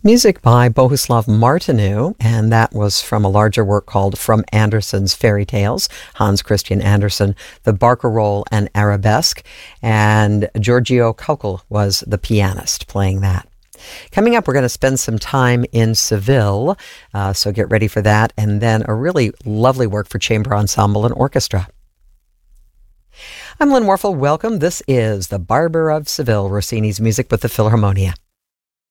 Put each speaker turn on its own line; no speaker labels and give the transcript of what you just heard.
Music by Bohuslav Martinu, and that was from a larger work called From Andersen's Fairy Tales, Hans Christian Andersen, the Barcarolle and Arabesque, and Giorgio Kaukel was the pianist playing that. Coming up, we're going to spend some time in Seville, so get ready for that, and then a really lovely work for chamber ensemble and orchestra. I'm Lynn Warfel. Welcome. This is The Barber of Seville, Rossini's music with the Philharmonia.